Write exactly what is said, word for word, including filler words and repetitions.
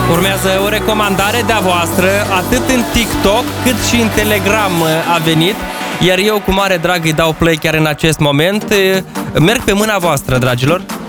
Urmează o recomandare de-a voastră, atât în TikTok cât și în Telegram a venit, iar eu cu mare drag îi dau play chiar în acest moment. Merg pe mâna voastră, dragilor.